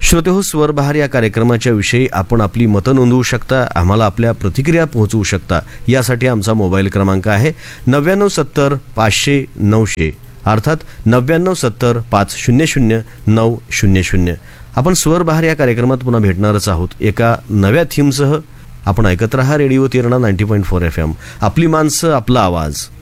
श्रोतेहो, स्वरबहार या कार्यक्रमाच्या विषयी आपण आपली मतं नोंदवू शकता, आम्हाला आपल्या प्रतिक्रिया पोहोचवू शकता. यासाठी आमचा मोबाईल क्रमांक आहे 9970 500 900, अर्थात 9970 500 900. आपण स्वरबहार या कार्यक्रमात पुन्हा भेटणारच आहोत एका नव्या थीमसह. आपण ऐकत रहा रेडिओ तिरणा 90.4 FM. आपली माणसं, आपला आवाज.